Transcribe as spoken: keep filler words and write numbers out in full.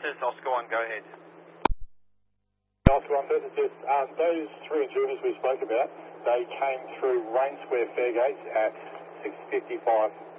Pegasus, Oscar one, go ahead. Oscar one, Pegasus, um, those three intruders we spoke about, they came through Rain Square Fairgates at six fifty-five.